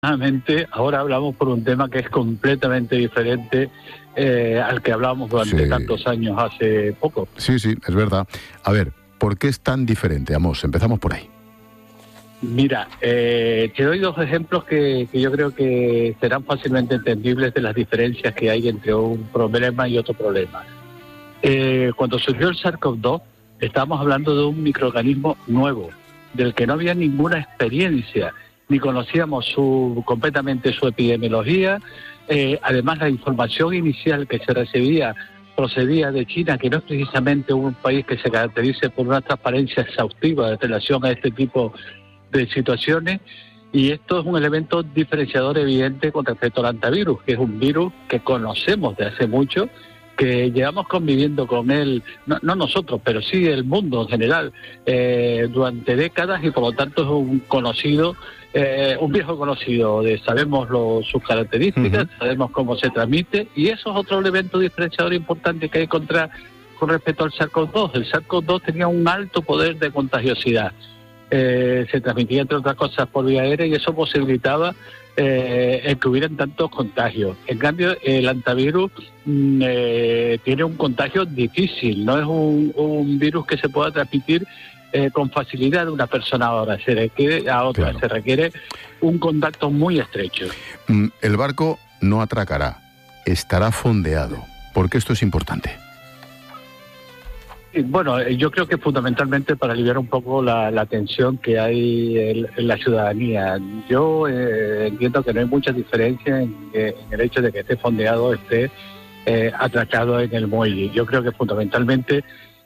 Ahora hablamos por un tema que es completamente diferente al que hablábamos durante tantos años hace poco. Sí, es verdad. A ver, ¿por qué es tan diferente, Amos? Empezamos por ahí. Mira, te doy dos ejemplos que yo creo que serán fácilmente entendibles de las diferencias que hay entre un problema y otro problema. Cuando surgió el SARS-CoV-2, estábamos hablando de un microorganismo nuevo, del que no había ninguna experiencia, ni conocíamos completamente su epidemiología. Además, la información inicial que se recibía procedía de China, que no es precisamente un país que se caracterice por una transparencia exhaustiva en relación a este tipo de situaciones, y esto es un elemento diferenciador evidente con respecto al antivirus, que es un virus que conocemos de hace mucho, que llevamos conviviendo con él, no nosotros, pero sí el mundo en general, durante décadas, y por lo tanto es un conocido, un viejo conocido. Sabemos sus características, sabemos cómo se transmite, y eso es otro elemento diferenciador importante que hay con respecto al SARS-CoV-2. El SARS-CoV-2 tenía un alto poder de contagiosidad. Se transmitía, entre otras cosas, por vía aérea, y eso posibilitaba el que hubieran tantos contagios. En cambio, el antivirus tiene un contagio difícil, no es un virus que se pueda transmitir con facilidad de una persona a otra. Se requiere un contacto muy estrecho. El barco no atracará, estará fondeado. ¿Por qué esto es importante? Bueno, yo creo que fundamentalmente para aliviar un poco la tensión que hay en la ciudadanía. Yo entiendo que no hay mucha diferencia en el hecho de que esté fondeado, esté atracado en el muelle. Yo creo que fundamentalmente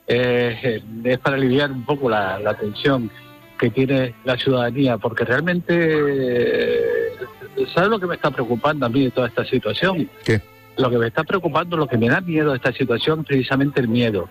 es para aliviar un poco la tensión que tiene la ciudadanía, porque realmente, ¿sabes lo que me está preocupando a mí de toda esta situación? ¿Qué? Lo que me está preocupando, lo que me da miedo de esta situación, precisamente el miedo,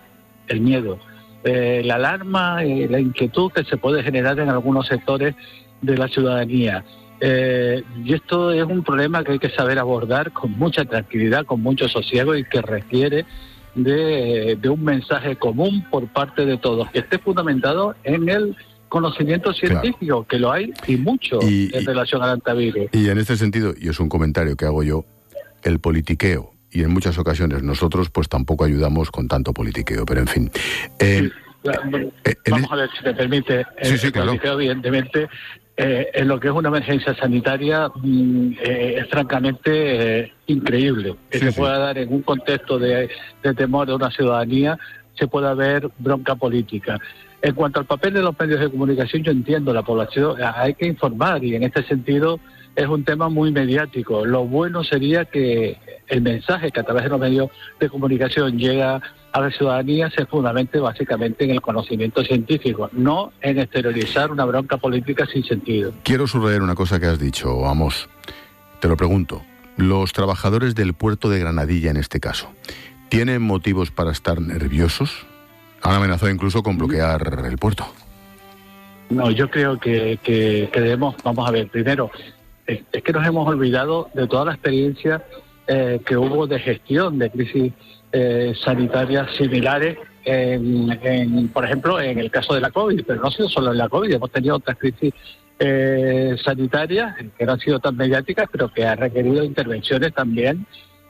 la alarma, la inquietud que se puede generar en algunos sectores de la ciudadanía. Y esto es un problema que hay que saber abordar con mucha tranquilidad, con mucho sosiego, y que requiere de un mensaje común por parte de todos, que esté fundamentado en el conocimiento científico, que lo hay y mucho en relación al antivirus. Y en este sentido, y es un comentario que hago yo, el politiqueo, y en muchas ocasiones nosotros pues tampoco ayudamos con tanto politiqueo, pero en fin. Vamos a ver, si me permite, el politiqueo, evidentemente, en lo que es una emergencia sanitaria, es francamente increíble. Que se pueda dar en un contexto de temor de una ciudadanía, se pueda ver bronca política. En cuanto al papel de los medios de comunicación, yo entiendo, la población hay que informar, y en este sentido es un tema muy mediático. Lo bueno sería que el mensaje que a través de los medios de comunicación llega a la ciudadanía se fundamente básicamente en el conocimiento científico, no en exteriorizar una bronca política sin sentido. Quiero subrayar una cosa que has dicho, Amos. Te lo pregunto. Los trabajadores del puerto de Granadilla, en este caso, ¿tienen motivos para estar nerviosos? Han amenazado incluso con bloquear el puerto. No, yo creo que debemos, vamos a ver, primero, es que nos hemos olvidado de toda la experiencia que hubo de gestión de crisis sanitarias similares, por ejemplo, en el caso de la COVID, pero no ha sido solo en la COVID, hemos tenido otras crisis sanitarias que no han sido tan mediáticas, pero que han requerido intervenciones también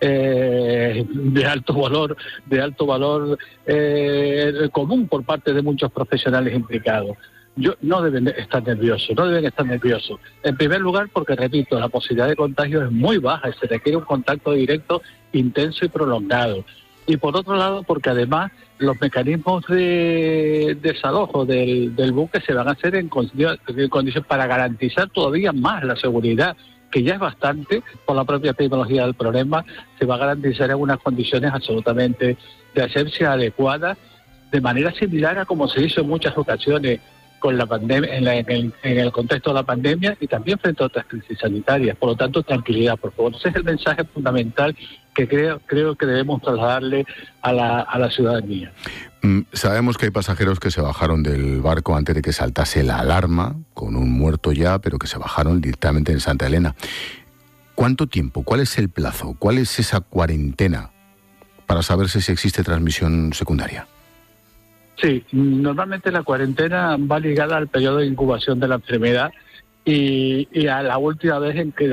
de alto valor común por parte de muchos profesionales implicados. No deben estar nerviosos. En primer lugar, porque, repito, la posibilidad de contagio es muy baja y se requiere un contacto directo, intenso y prolongado. Y por otro lado, porque además los mecanismos de desalojo del buque se van a hacer en condiciones para garantizar todavía más la seguridad, que ya es bastante por la propia epidemiología del problema. Se va a garantizar en unas condiciones absolutamente de asepsia adecuadas, de manera similar a como se hizo en muchas ocasiones con la pandemia, en el contexto de la pandemia, y también frente a otras crisis sanitarias. Por lo tanto, tranquilidad, por favor. Ese es el mensaje fundamental que creo que debemos trasladarle a la ciudadanía. Sabemos que hay pasajeros que se bajaron del barco antes de que saltase la alarma, con un muerto ya, pero que se bajaron directamente en Santa Elena. ¿Cuánto tiempo? ¿Cuál es el plazo? ¿Cuál es esa cuarentena para saber si existe transmisión secundaria? Sí, normalmente la cuarentena va ligada al periodo de incubación de la enfermedad y a la última vez en que